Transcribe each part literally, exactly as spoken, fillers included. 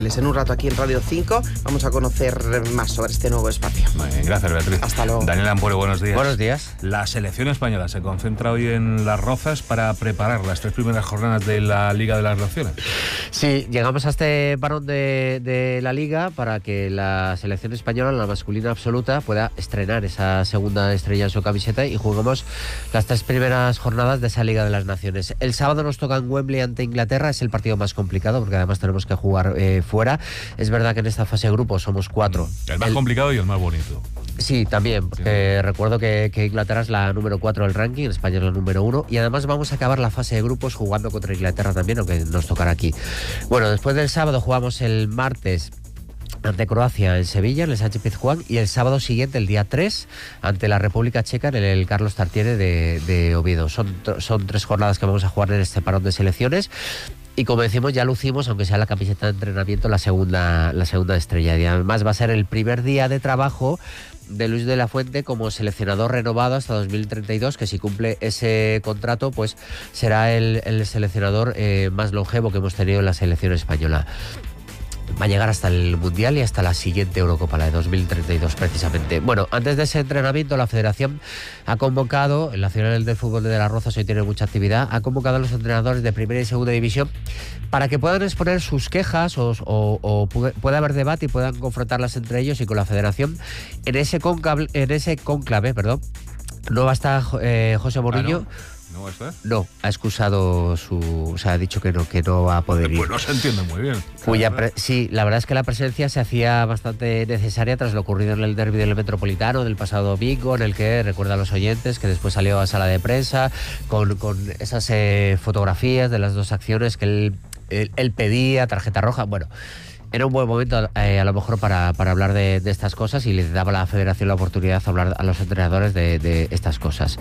En un rato aquí en Radio cinco vamos a conocer más sobre este nuevo espacio. Muy bien, gracias, Beatriz. Hasta luego. Daniel Ampuero, buenos días. Buenos días. La selección española se concentra hoy en Las Rozas para preparar las tres primeras jornadas de la Liga de las Naciones. Sí, llegamos a este parón de, de la Liga para que la selección española, la masculina absoluta, pueda estrenar esa segunda estrella en su camiseta y juguemos las tres primeras jornadas de esa Liga de las Naciones. El sábado nos toca en Wembley ante Inglaterra, es el partido más complicado porque además tenemos que jugar eh, fuera. Es verdad que en esta fase de grupos somos cuatro. El más el... complicado y el más bonito. Sí, también, porque sí. Recuerdo que, que Inglaterra es la número cuatro del ranking, España es la número uno, y además vamos a acabar la fase de grupos jugando contra Inglaterra también, aunque nos tocará aquí. Bueno, después del sábado jugamos el martes ante Croacia en Sevilla, en el Sánchez-Pizjuán, y el sábado siguiente, el día tres, ante la República Checa en el Carlos Tartiere de, de Oviedo. Son, son tres jornadas que vamos a jugar en este parón de selecciones. Y como decimos, ya lucimos, aunque sea la camiseta de entrenamiento, la segunda, la segunda estrella. Y además va a ser el primer día de trabajo de Luis de la Fuente como seleccionador renovado hasta dos mil treinta y dos, que si cumple ese contrato, pues será el, el seleccionador eh, más longevo que hemos tenido en la selección española. Va a llegar hasta el Mundial y hasta la siguiente Eurocopa, la de dos mil treinta y dos precisamente. Bueno, antes de ese entrenamiento, la Federación ha convocado, el Nacional del Fútbol de Las Rozas hoy tiene mucha actividad, ha convocado a los entrenadores de primera y segunda división para que puedan exponer sus quejas o, o, o pueda haber debate y puedan confrontarlas entre ellos y con la Federación. En ese conclave, en ese conclave, perdón, no va a estar eh, José Mourinho. Ah, ¿no? ¿No va a estar? No, ha excusado su... O sea, ha dicho que no, que no va a poder ir. Pues no se entiende muy bien. Cuya pre- sí, la verdad es que la presencia se hacía bastante necesaria tras lo ocurrido en el derbi del Metropolitano del pasado domingo, en el que, recuerda a los oyentes, que después salió a sala de prensa con, con esas eh, fotografías de las dos acciones que él, él, él pedía, tarjeta roja, bueno... Era un buen momento eh, a lo mejor para, para hablar de, de estas cosas y le daba a la Federación la oportunidad de hablar a los entrenadores de, de estas cosas.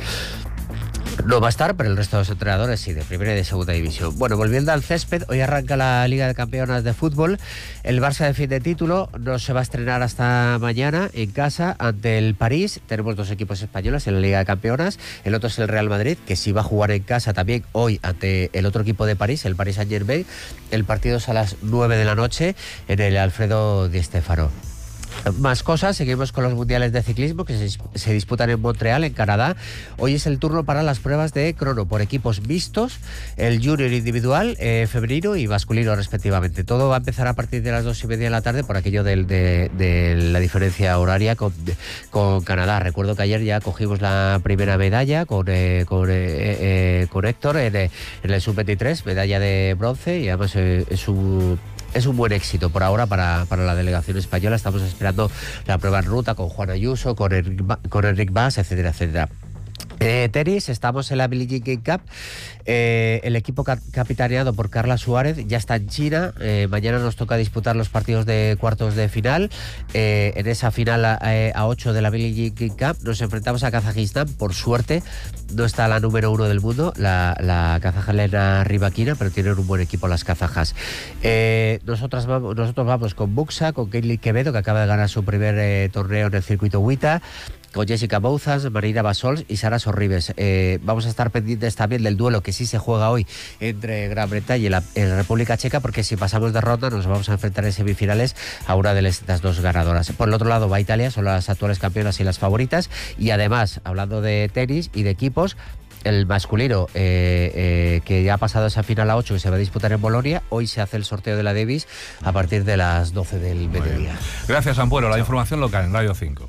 No va a estar, pero el resto de los entrenadores sí, de primera y de segunda división. Bueno, volviendo al césped, hoy arranca la Liga de Campeonas de Fútbol. El Barça defiende título, no se va a estrenar hasta mañana en casa ante el París. Tenemos dos equipos españoles en la Liga de Campeonas. El otro es el Real Madrid, que sí va a jugar en casa también hoy ante el otro equipo de París, el Paris Saint-Germain. El partido es a las nueve de la noche en el Alfredo Di Stéfano. Más cosas, seguimos con los mundiales de ciclismo que se, se disputan en Montreal, en Canadá. Hoy es el turno para las pruebas de crono por equipos mixtos, el junior individual, eh, femenino y masculino respectivamente. Todo va a empezar a partir de las dos y media de la tarde por aquello del, de, de la diferencia horaria con, con Canadá. Recuerdo que ayer ya cogimos la primera medalla con, eh, con, eh, eh, con Héctor en, en el sub veintitrés, medalla de bronce, y además eh, es un... Es un buen éxito por ahora para, para la delegación española. Estamos esperando la prueba en ruta con Juan Ayuso, con Enric, con Enric Mas, etcétera, etcétera. Eh, tenis, estamos en la Billie Jean King Cup. Eh, el equipo ca- capitaneado por Carla Suárez ya está en China. Eh, mañana nos toca disputar los partidos de cuartos de final. Eh, en esa final a, a ocho de la Billie Jean King Cup nos enfrentamos a Kazajistán. Por suerte no está la número uno del mundo, la, la kazaja Lena Rybakina, pero tienen un buen equipo las kazajas. Eh, nosotras vamos, nosotros vamos con Buxa, con Kaylee Quevedo, que acaba de ganar su primer eh, torneo en el circuito WTA, con Jessica Bouzas, Marina Basols y Sara Sorribes. Eh, vamos a estar pendientes también del duelo que sí se juega hoy entre Gran Bretaña y la, la República Checa, porque si pasamos de ronda nos vamos a enfrentar en semifinales a una de estas dos ganadoras. Por el otro lado va Italia, son las actuales campeonas y las favoritas, y además, hablando de tenis y de equipos, el masculino eh, eh, que ya ha pasado esa final a ocho que se va a disputar en Bolonia, hoy se hace el sorteo de la Davis a partir de las doce del mediodía. Gracias, Ampuero. La información local en Radio cinco.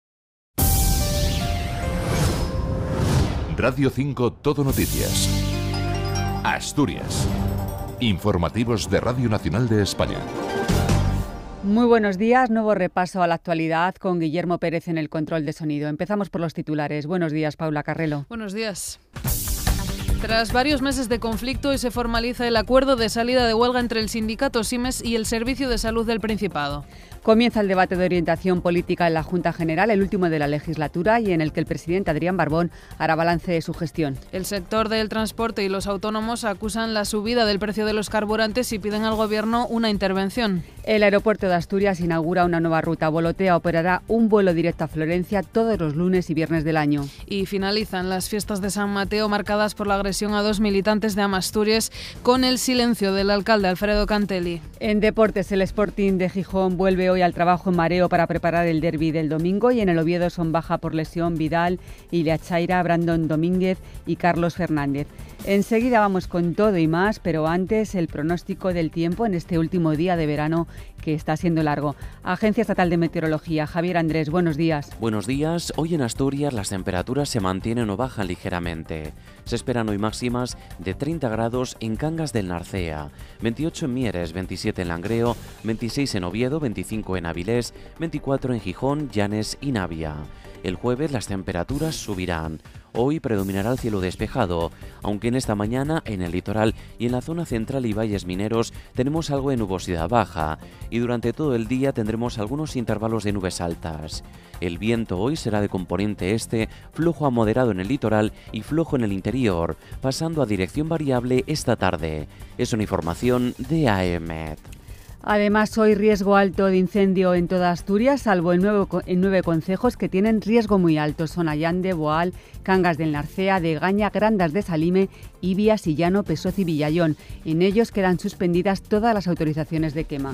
Radio cinco Todo Noticias. Asturias. Informativos de Radio Nacional de España. Muy buenos días, nuevo repaso a la actualidad con Guillermo Pérez en el control de sonido. Empezamos por los titulares. Buenos días, Paula Carrelo. Buenos días. Tras varios meses de conflicto, hoy se formaliza el acuerdo de salida de huelga entre el sindicato SIMES y el Servicio de Salud del Principado. Comienza el debate de orientación política en la Junta General, el último de la legislatura, y en el que el presidente Adrián Barbón hará balance de su gestión. El sector del transporte y los autónomos acusan la subida del precio de los carburantes y piden al Gobierno una intervención. El aeropuerto de Asturias inaugura una nueva ruta. Volotea operará un vuelo directo a Florencia todos los lunes y viernes del año. Y finalizan las fiestas de San Mateo marcadas por la agresión a dos militantes de Amasturias con el silencio del alcalde Alfredo Cantelli. En deportes, el Sporting de Gijón vuelve hoy al trabajo en mareo para preparar el derbi del domingo, y en el Oviedo son baja por lesión Vidal, Ilia Chaira, Brandon Domínguez y Carlos Fernández. Enseguida vamos con todo y más, pero antes el pronóstico del tiempo en este último día de verano que está siendo largo. Agencia Estatal de Meteorología, Javier Andrés, buenos días. Buenos días. Hoy en Asturias las temperaturas se mantienen o bajan ligeramente. Se esperan hoy máximas de treinta grados en Cangas del Narcea, veintiocho en Mieres, veintisiete en Langreo, veintiséis en Oviedo, veinticinco en Avilés, veinticuatro en Gijón, Llanes y Navia. El jueves las temperaturas subirán. Hoy predominará el cielo despejado, aunque en esta mañana en el litoral y en la zona central y valles mineros tenemos algo de nubosidad baja, y durante todo el día tendremos algunos intervalos de nubes altas. El viento hoy será de componente este, flojo a moderado en el litoral y flojo en el interior, pasando a dirección variable esta tarde. Es una información de AEMET. Además, hoy riesgo alto de incendio en toda Asturias, salvo en nueve, en nueve concejos que tienen riesgo muy alto. Son Allande, Boal, Cangas del Narcea, Degaña, Grandas de Salime, Ibia, Sillano, Pesoz y Villayón. En ellos quedan suspendidas todas las autorizaciones de quema.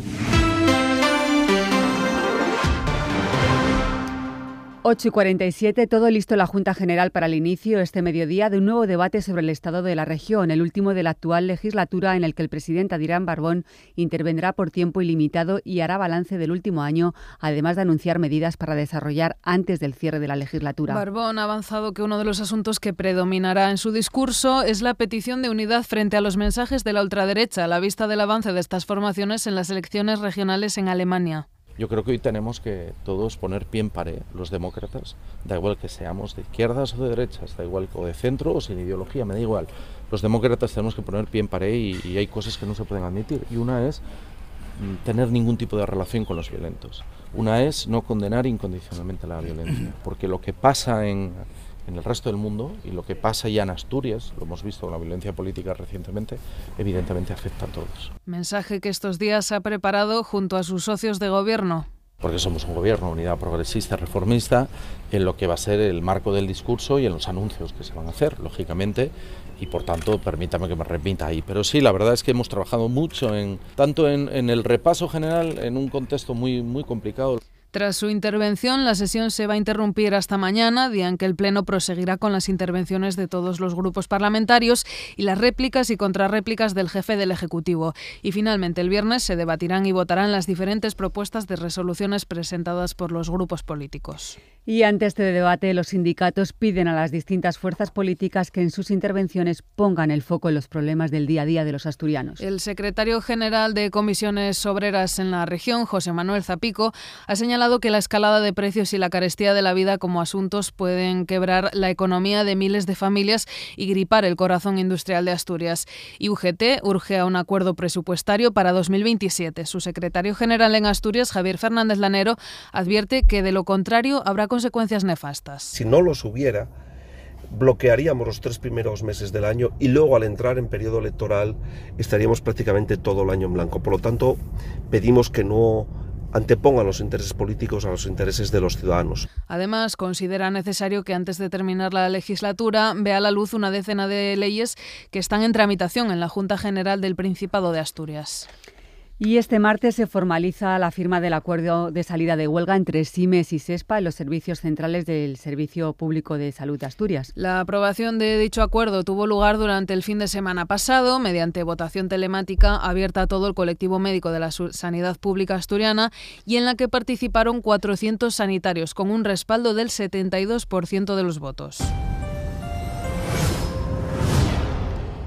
ocho y cuarenta y siete, todo listo en la Junta General para el inicio este mediodía de un nuevo debate sobre el estado de la región, el último de la actual legislatura, en el que el presidente Adrián Barbón intervendrá por tiempo ilimitado y hará balance del último año, además de anunciar medidas para desarrollar antes del cierre de la legislatura. Barbón ha avanzado que uno de los asuntos que predominará en su discurso es la petición de unidad frente a los mensajes de la ultraderecha a la vista del avance de estas formaciones en las elecciones regionales en Alemania. Yo creo que hoy tenemos que todos poner pie en pared, los demócratas, da igual que seamos de izquierdas o de derechas, da igual o de centro o sin ideología, me da igual. Los demócratas tenemos que poner pie en pared y, y hay cosas que no se pueden admitir. Y una es tener ningún tipo de relación con los violentos. Una es no condenar incondicionalmente la violencia, porque lo que pasa en, en el resto del mundo y lo que pasa ya en Asturias, lo hemos visto con la violencia política recientemente, evidentemente afecta a todos. Mensaje que estos días ha preparado junto a sus socios de gobierno. Porque somos un gobierno, unidad progresista, reformista, en lo que va a ser el marco del discurso y en los anuncios que se van a hacer, lógicamente, y por tanto, permítame que me repita ahí. Pero sí, la verdad es que hemos trabajado mucho, en tanto en, en el repaso general, en un contexto muy, muy complicado. Tras su intervención, la sesión se va a interrumpir hasta mañana, día en que el Pleno proseguirá con las intervenciones de todos los grupos parlamentarios y las réplicas y contrarréplicas del jefe del Ejecutivo. Y finalmente, el viernes se debatirán y votarán las diferentes propuestas de resoluciones presentadas por los grupos políticos. Y ante este debate, los sindicatos piden a las distintas fuerzas políticas que en sus intervenciones pongan el foco en los problemas del día a día de los asturianos. El secretario general de Comisiones Obreras en la región, José Manuel Zapico, ha señalado que la escalada de precios y la carestía de la vida como asuntos pueden quebrar la economía de miles de familias y gripar el corazón industrial de Asturias. Y U G T urge a un acuerdo presupuestario para dos mil veintisiete. Su secretario general en Asturias, Javier Fernández Lanero, advierte que de lo contrario habrá consecuencias nefastas. Si no los hubiera, bloquearíamos los tres primeros meses del año y luego al entrar en periodo electoral estaríamos prácticamente todo el año en blanco. Por lo tanto, pedimos que no antepongan los intereses políticos a los intereses de los ciudadanos. Además, considera necesario que antes de terminar la legislatura vea a la luz una decena de leyes que están en tramitación en la Junta General del Principado de Asturias. Y este martes se formaliza la firma del acuerdo de salida de huelga entre SIMES y SESPA en los servicios centrales del Servicio Público de Salud de Asturias. La aprobación de dicho acuerdo tuvo lugar durante el fin de semana pasado, mediante votación telemática abierta a todo el colectivo médico de la sanidad pública asturiana y en la que participaron cuatrocientos sanitarios, con un respaldo del setenta y dos por ciento de los votos.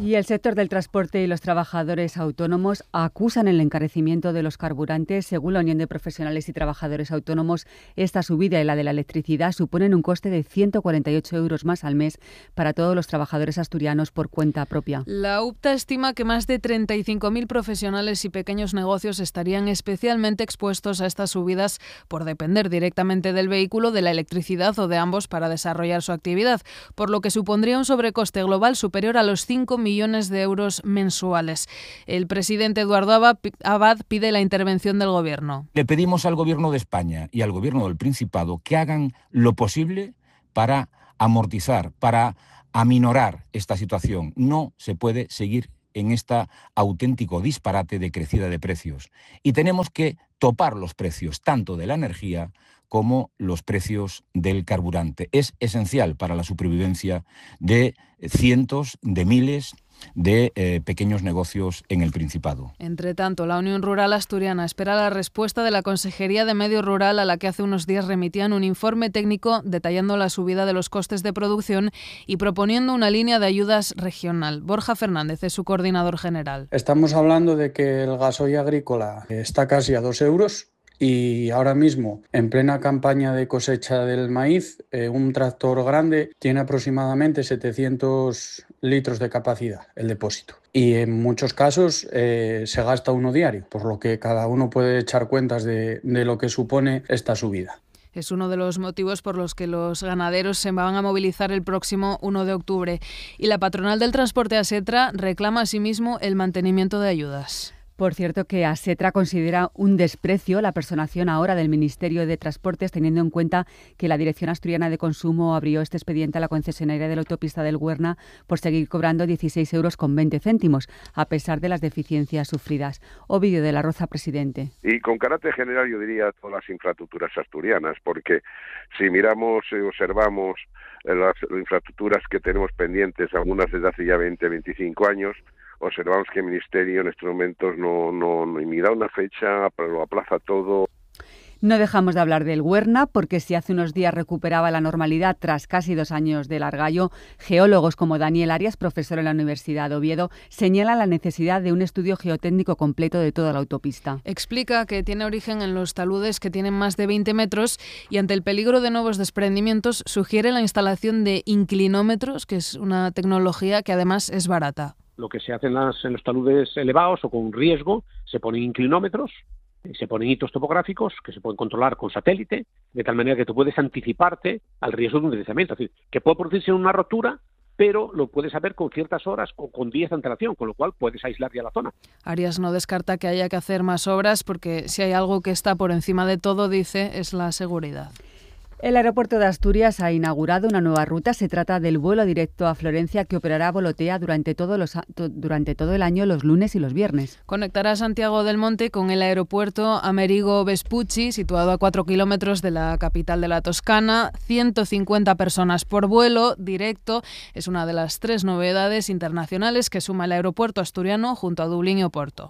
Y el sector del transporte y los trabajadores autónomos acusan el encarecimiento de los carburantes. Según la Unión de Profesionales y Trabajadores Autónomos, esta subida y la de la electricidad suponen un coste de ciento cuarenta y ocho euros más al mes para todos los trabajadores asturianos por cuenta propia. La UPTA estima que más de treinta y cinco mil profesionales y pequeños negocios estarían especialmente expuestos a estas subidas por depender directamente del vehículo, de la electricidad o de ambos para desarrollar su actividad, por lo que supondría un sobrecoste global superior a los cinco millones de euros mensuales. El presidente Eduardo Abad pide la intervención del Gobierno. Le pedimos al Gobierno de España y al Gobierno del Principado que hagan lo posible para amortizar, para aminorar esta situación. No se puede seguir en este auténtico disparate de crecida de precios. Y tenemos que topar los precios tanto de la energía como los precios del carburante. Es esencial para la supervivencia de cientos de miles de eh, pequeños negocios en el Principado. Entre tanto, la Unión Rural Asturiana espera la respuesta de la Consejería de Medio Rural, a la que hace unos días remitían un informe técnico detallando la subida de los costes de producción y proponiendo una línea de ayudas regional. Borja Fernández es su coordinador general. Estamos hablando de que el gasoil agrícola está casi a dos euros. Y ahora mismo, en plena campaña de cosecha del maíz, eh, un tractor grande tiene aproximadamente setecientos litros de capacidad, el depósito. Y en muchos casos eh, se gasta uno diario, por lo que cada uno puede echar cuentas de, de lo que supone esta subida. Es uno de los motivos por los que los ganaderos se van a movilizar el próximo uno de octubre. Y la patronal del transporte ASETRA reclama asimismo el mantenimiento de ayudas. Por cierto, que ASETRA considera un desprecio la personación ahora del Ministerio de Transportes, teniendo en cuenta que la Dirección Asturiana de Consumo abrió este expediente a la concesionaria de la autopista del Huerna por seguir cobrando dieciséis euros con veinte céntimos, a pesar de las deficiencias sufridas. Ovidio de la Roza, presidente. Y con carácter general yo diría todas las infraestructuras asturianas, porque si miramos y observamos las infraestructuras que tenemos pendientes, algunas desde hace ya veinte, veinticinco años, observamos que el Ministerio en estos momentos no, no, no ni da una fecha, pero lo aplaza todo. No dejamos de hablar del Huerna, porque si hace unos días recuperaba la normalidad tras casi dos años de largallo, geólogos como Daniel Arias, profesor en la Universidad de Oviedo, señalan la necesidad de un estudio geotécnico completo de toda la autopista. Explica que tiene origen en los taludes, que tienen más de veinte metros, y ante el peligro de nuevos desprendimientos sugiere la instalación de inclinómetros, que es una tecnología que además es barata. Lo que se hace en, las, en los taludes elevados o con riesgo, se ponen inclinómetros, se ponen hitos topográficos que se pueden controlar con satélite, de tal manera que tú puedes anticiparte al riesgo de un deslizamiento. Es decir, que puede producirse una rotura, pero lo puedes saber con ciertas horas o con días de antelación, con lo cual puedes aislar ya la zona. Arias no descarta que haya que hacer más obras, porque si hay algo que está por encima de todo, dice, es la seguridad. El aeropuerto de Asturias ha inaugurado una nueva ruta. Se trata del vuelo directo a Florencia, que operará Volotea durante, todo los, durante todo el año, los lunes y los viernes. Conectará Santiago del Monte con el aeropuerto Amerigo Vespucci, situado a cuatro kilómetros de la capital de la Toscana. ciento cincuenta personas por vuelo directo. Es una de las tres novedades internacionales que suma el aeropuerto asturiano junto a Dublín y Oporto.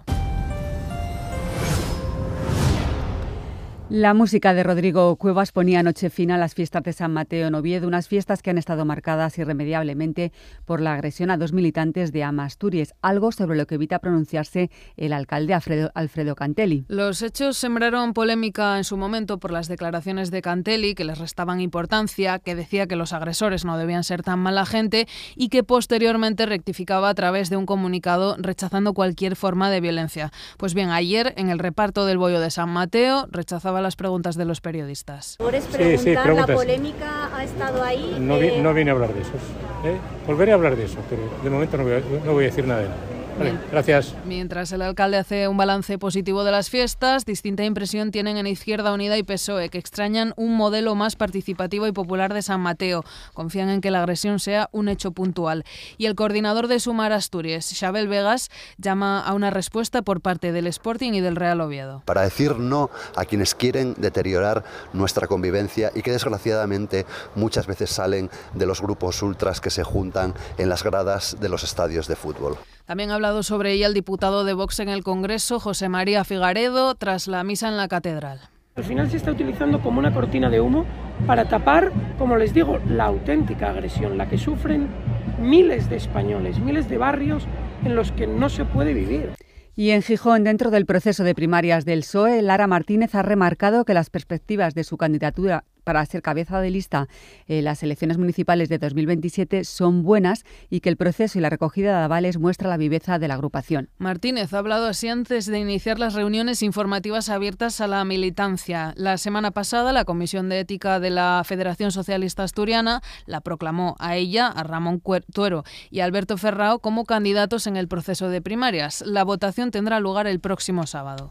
La música de Rodrigo Cuevas ponía anoche fin a las fiestas de San Mateo en Oviedo, unas fiestas que han estado marcadas irremediablemente por la agresión a dos militantes de Ama Asturias, algo sobre lo que evita pronunciarse el alcalde Alfredo, Alfredo Cantelli. Los hechos sembraron polémica en su momento por las declaraciones de Cantelli, que les restaban importancia, que decía que los agresores no debían ser tan mala gente y que posteriormente rectificaba a través de un comunicado rechazando cualquier forma de violencia. Pues bien, ayer en el reparto del bollo de San Mateo rechazaba las preguntas de los periodistas. ¿Puedes preguntar? Sí, sí, la polémica ha estado ahí? No, vi, no vine a hablar de eso. ¿eh? Volveré a hablar de eso, pero de momento no voy a, no voy a decir nada de nada. Vale, gracias. Mientras el alcalde hace un balance positivo de las fiestas, distinta impresión tienen en Izquierda Unida y P S O E, que extrañan un modelo más participativo y popular de San Mateo. Confían en que la agresión sea un hecho puntual. Y el coordinador de Sumar Asturias, Xabel Vegas, llama a una respuesta por parte del Sporting y del Real Oviedo. Para decir no a quienes quieren deteriorar nuestra convivencia y que desgraciadamente muchas veces salen de los grupos ultras que se juntan en las gradas de los estadios de fútbol. También ha hablado sobre ella el diputado de Vox en el Congreso, José María Figaredo, tras la misa en la catedral. Al final se está utilizando como una cortina de humo para tapar, como les digo, la auténtica agresión, la que sufren miles de españoles, miles de barrios en los que no se puede vivir. Y en Gijón, dentro del proceso de primarias del P S O E, Lara Martínez ha remarcado que las perspectivas de su candidatura para ser cabeza de lista en las elecciones municipales de dos mil veintisiete son buenas y que el proceso y la recogida de avales muestra la viveza de la agrupación. Martínez ha hablado así antes de iniciar las reuniones informativas abiertas a la militancia. La semana pasada, la Comisión de Ética de la Federación Socialista Asturiana la proclamó a ella, a Ramón Tuero y a Alberto Ferrao como candidatos en el proceso de primarias. La votación tendrá lugar el próximo sábado.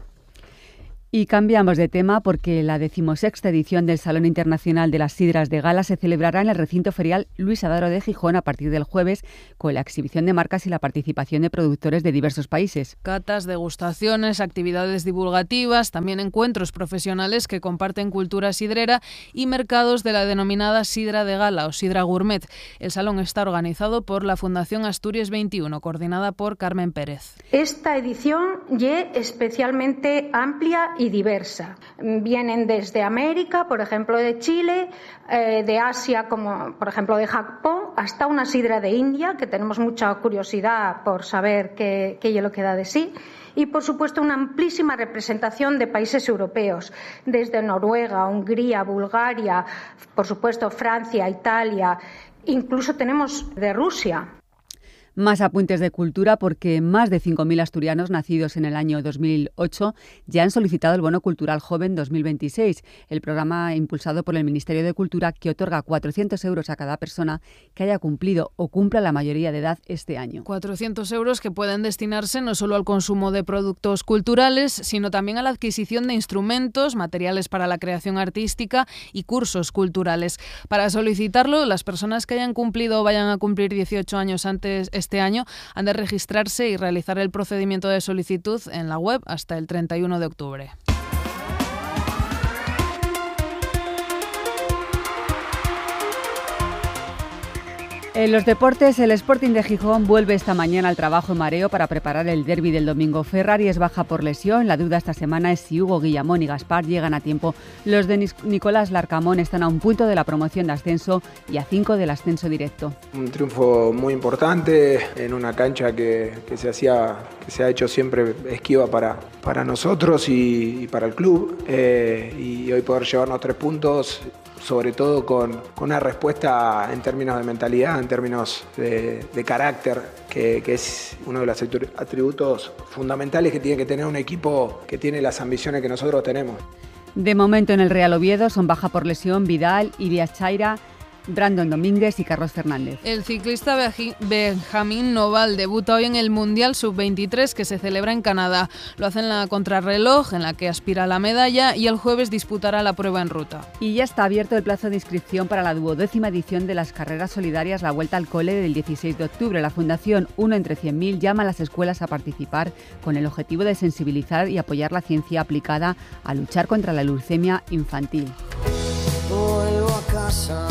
Y cambiamos de tema porque la decimosexta edición del Salón Internacional de las Sidras de Gala se celebrará en el recinto ferial Luis Adaro de Gijón a partir del jueves, con la exhibición de marcas y la participación de productores de diversos países. Catas, degustaciones, actividades divulgativas, también encuentros profesionales que comparten cultura sidrera y mercados de la denominada sidra de gala o sidra gourmet. El salón está organizado por la Fundación Asturias veintiuno, coordinada por Carmen Pérez. Esta edición es especialmente amplia y diversa. Vienen desde América, por ejemplo de Chile, eh, de Asia, como por ejemplo de Japón, hasta una sidra de India, que tenemos mucha curiosidad por saber qué, qué hielo queda de sí. Y, por supuesto, una amplísima representación de países europeos, desde Noruega, Hungría, Bulgaria, por supuesto Francia, Italia, incluso tenemos de Rusia. Más apuntes de cultura porque más de cinco mil asturianos nacidos en el año dos mil ocho ya han solicitado el Bono Cultural Joven dos mil veintiséis, el programa impulsado por el Ministerio de Cultura que otorga cuatrocientos euros a cada persona que haya cumplido o cumpla la mayoría de edad este año. cuatrocientos euros que pueden destinarse no solo al consumo de productos culturales, sino también a la adquisición de instrumentos, materiales para la creación artística y cursos culturales. Para solicitarlo, las personas que hayan cumplido o vayan a cumplir dieciocho años antes este año han de registrarse y realizar el procedimiento de solicitud en la web hasta el treinta y uno de octubre. En los deportes, el Sporting de Gijón vuelve esta mañana al trabajo en Mareo para preparar el derbi del domingo. Ferrari es baja por lesión. La duda esta semana es si Hugo Guillamón y Gaspar llegan a tiempo. Los de Nicolás Larcamón están a un punto de la promoción de ascenso y a cinco del ascenso directo. Un triunfo muy importante en una cancha que, que, se, hacía, que se ha hecho siempre esquiva para, para nosotros y, y para el club. Eh, y hoy poder llevarnos tres puntos, sobre todo con, con una respuesta en términos de mentalidad, en términos de, de carácter, que, que es uno de los atributos fundamentales que tiene que tener un equipo que tiene las ambiciones que nosotros tenemos. De momento en el Real Oviedo son baja por lesión Vidal, Iria Chaira, Brandon Domínguez y Carlos Fernández. El ciclista Benjamín Noval debuta hoy en el Mundial sub veintitrés que se celebra en Canadá. Lo hace en la contrarreloj, en la que aspira a la medalla, y el jueves disputará la prueba en ruta. Y ya está abierto el plazo de inscripción para la duodécima edición de las carreras solidarias La Vuelta al Cole del dieciséis de octubre. La Fundación Uno entre cien mil llama a las escuelas a participar con el objetivo de sensibilizar y apoyar la ciencia aplicada a luchar contra la leucemia infantil. Vuelvo a casa,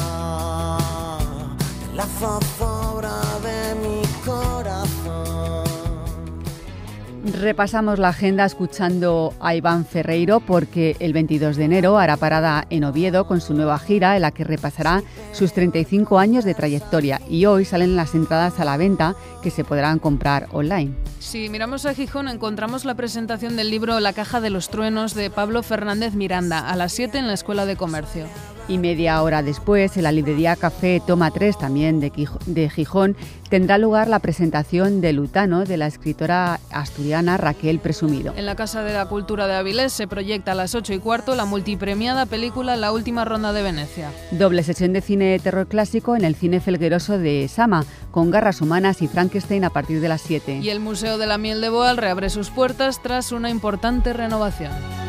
la zozobra de mi corazón. Repasamos la agenda escuchando a Iván Ferreiro porque el veintidós de enero hará parada en Oviedo con su nueva gira en la que repasará sus treinta y cinco años de trayectoria y hoy salen las entradas a la venta que se podrán comprar online. Si miramos a Gijón encontramos la presentación del libro La caja de los truenos de Pablo Fernández Miranda a las siete en la Escuela de Comercio. Y media hora después, en la librería Café Toma tres, también de Gijón, tendrá lugar la presentación de Lutano de la escritora asturiana Raquel Presumido. En la Casa de la Cultura de Avilés se proyecta a las ocho y cuarto la multipremiada película La última ronda de Venecia. Doble sesión de cine de terror clásico en el Cine Felgueroso de Sama, con Garras Humanas y Frankenstein a partir de las siete. Y el Museo de la Miel de Boal reabre sus puertas tras una importante renovación.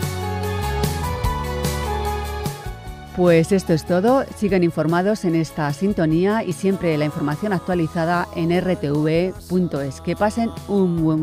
Pues esto es todo. Sigan informados en esta sintonía y siempre la información actualizada en r t v punto es. Que pasen un buen